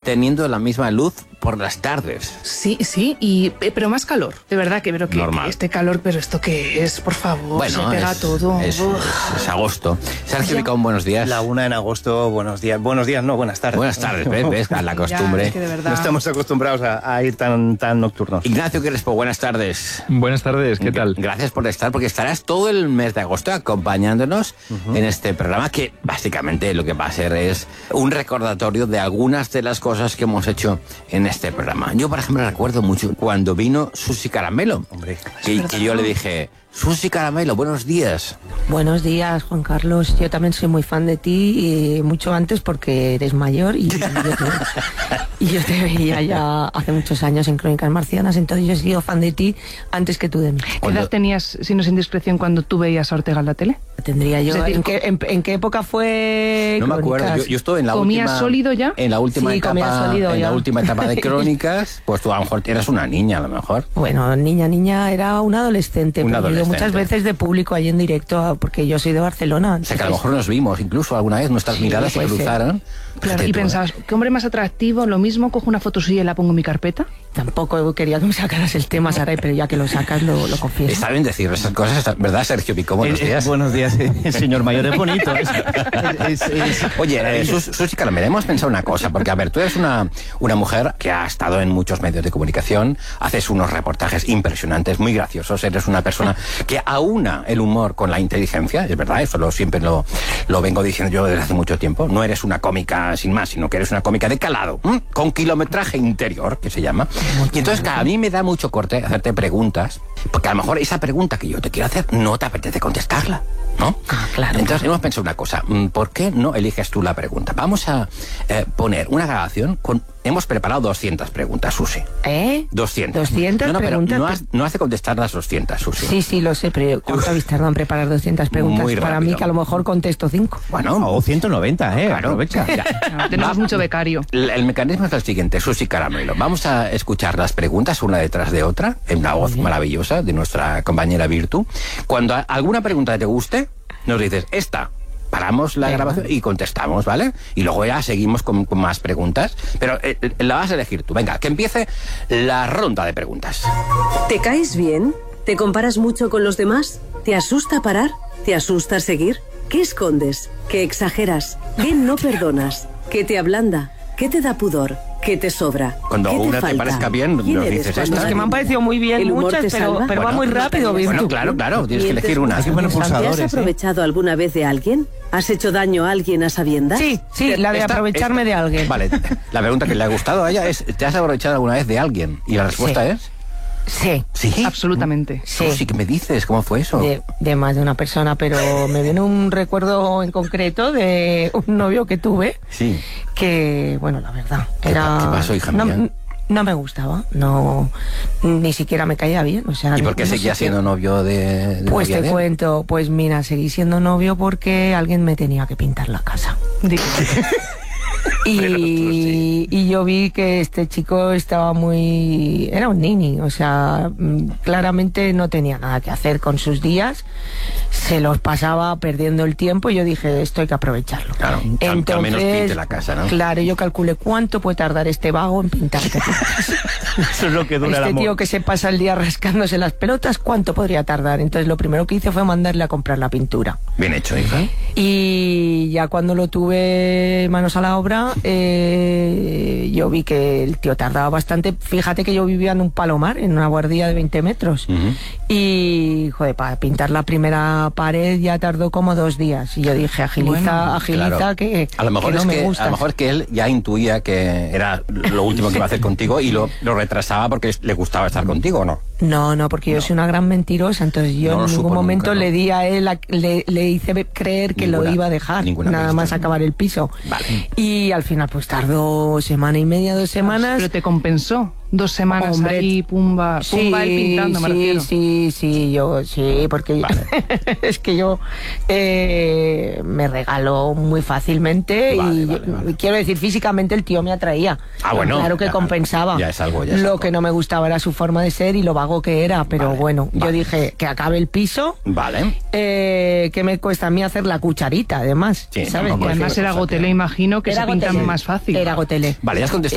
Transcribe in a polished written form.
teniendo la misma luz por las tardes. Sí, pero más calor. De verdad que este calor, pero esto que es, por favor, bueno, se pega todo. Es agosto. Sergio Picón, buenos días. La 1 en agosto, buenos días. Buenos días, no, buenas tardes. Buenas tardes, ves, a la costumbre. Es que de verdad... No estamos acostumbrados a ir tan nocturnos. Ignacio Crespo, buenas tardes. Buenas tardes, ¿qué tal? Gracias por estar, porque estarás todo el mes de agosto acompañándonos en este programa que básicamente lo que va a ser es un recordatorio de algunas de las cosas que hemos hecho en este programa. Yo, por ejemplo, recuerdo mucho cuando vino Susi Caramelo. Hombre, que yo le dije, Susi Caramelo, buenos días. Buenos días, Juan Carlos. Yo también soy muy fan de ti, y mucho antes porque eres mayor y yo te veía ya hace muchos años en Crónicas Marcianas, entonces yo he sido fan de ti antes que tú de mí. ¿Qué edad tenías, si no es indiscreción, cuando tú veías a Ortega en la tele? Tendría yo... Es decir, ¿En qué época fue No me Crónicas? acuerdo, yo estuve en la ¿Comías última... sólido ya? En la última Sí, comía etapa, sólido en ya. la última etapa de Crónicas, pues tú a lo mejor eras una niña, a lo mejor. Bueno, niña, era un adolescente. Un pero adolescente. muchas veces de público allí en directo, porque yo soy de Barcelona. O sea, que a lo mejor nos vimos, incluso alguna vez nuestras miradas se puede ser. cruzaron. Claro, Fíjate y tú, pensabas, ¿qué hombre más atractivo? Lo mismo, cojo una foto suya y la pongo en mi carpeta. Tampoco quería que me sacaras el tema, Sara, pero ya que lo sacas, lo confieso. Está bien decir esas cosas, ¿verdad, Sergio Picón? Buenos días. Buenos días, señor mayor, es bonito. Oye, Susi Caramelo, hemos pensado una cosa, porque a ver, tú eres una mujer que ha estado en muchos medios de comunicación, haces unos reportajes impresionantes, muy graciosos, eres una persona que aúna el humor con la inteligencia, es verdad, eso siempre lo vengo diciendo yo desde hace mucho tiempo. No eres una cómica sin más, sino que eres una cómica de calado, con kilometraje interior, que se llama. Y entonces, claro, a mí me da mucho corte hacerte preguntas, porque a lo mejor esa pregunta que yo te quiero hacer no te apetece contestarla, ¿no? Ah, claro. Entonces hemos pensado una cosa, ¿por qué no eliges tú la pregunta? Vamos a poner una grabación con... Hemos preparado 200 preguntas, Susi. 200. 200 pero preguntas. no hace contestar las 200, Susi. Sí, lo sé, pero ¿cuánto habéis tardado en preparar 200 preguntas? Muy Para rápido. mí, que a lo mejor contesto 5. Bueno, O 190, claro. aprovecha. Tenemos mucho becario. El mecanismo es el siguiente, Susi Caramelo. Vamos a escuchar las preguntas una detrás de otra, en una voz maravillosa de nuestra compañera Virtu. Cuando alguna pregunta te guste, nos dices, esta. Paramos la grabación y contestamos, ¿vale? Y luego ya seguimos con más preguntas. Pero la vas a elegir tú. Venga, que empiece la ronda de preguntas. ¿Te caes bien? ¿Te comparas mucho con los demás? ¿Te asusta parar? ¿Te asusta seguir? ¿Qué escondes? ¿Qué exageras? ¿Qué no perdonas? ¿Qué te ablanda? ¿Qué te da pudor? ¿Qué te sobra? Cuando ¿Qué te una te falta? parezca bien, ¿Quién nos eres dices cuando esta. Es que me han parecido muy bien ¿El humor muchas, te pero salva? va muy rápido, Bueno, Virtu. claro, tienes que elegir una. Qué buenos ¿Te pulsadores, has aprovechado alguna vez de alguien? ¿Has hecho daño a alguien a sabiendas? Sí, la de aprovecharme de alguien. Vale, la pregunta que le ha gustado a ella es, ¿te has aprovechado alguna vez de alguien? Y la respuesta Sí. es... Sí. Sí. Absolutamente. Susi, ¿qué me dices? ¿Cómo fue eso? De más de una persona, pero me viene un recuerdo en concreto de un novio que tuve Sí. que, bueno, la verdad, ¿Qué era... pasó, hija mía? No me gustaba, ni siquiera me caía bien. O sea, ¿Y por qué no seguía sé qué. siendo novio de Pues novia te de él? cuento, pues mira, seguí siendo novio porque alguien me tenía que pintar la casa. Y yo vi que este chico estaba era un nini, o sea, claramente no tenía nada que hacer con sus días, se los pasaba perdiendo el tiempo y yo dije, esto hay que aprovecharlo. Claro, que al menos pinte la casa, ¿no? Claro, yo calculé cuánto puede tardar este vago en pintarte la casa. Eso es lo que dura el Este amor. tío que se pasa el día rascándose las pelotas, ¿cuánto podría tardar? Entonces lo primero que hice fue mandarle a comprar la pintura. Bien hecho, hija. Y ya cuando lo tuve manos a la obra, yo vi que el tío tardaba bastante. Fíjate que yo vivía en un palomar, en una guardilla de 20 metros. Y, joder, para pintar la primera pared ya tardó como 2 días. Y yo dije, agiliza, Claro. que a lo mejor que no es me que gusta. a lo mejor es que él ya intuía que era lo último que iba a hacer contigo y lo retrasaba porque le gustaba estar contigo, ¿o no? No, porque yo soy una gran mentirosa, entonces yo No lo en supo ningún momento nunca, ¿no? le di a él, le hice creer que lo iba a dejar, nada pista. más acabar el piso. Vale. Y al final pues tardó semana y media, 2 semanas. Pero te compensó. 2 semanas Hombre, ahí, pumba él pintando, me refiero. Sí, porque Vale. es que yo me regaló muy fácilmente Vale. quiero decir, físicamente el tío me atraía. Ah, bueno, claro que ya, compensaba. ya es algo. Lo que no me gustaba era su forma de ser y lo vago que era, pero Vale, bueno, yo vale. dije que acabe el piso. Vale. Que me cuesta a mí hacer la cucharita, además. Sí, ¿sabes? tampoco Y además sí, era cosa Gotelé, que- imagino que Era se pintan Gotelé. más fácil. Era Gotelé. Vale, ya has contestado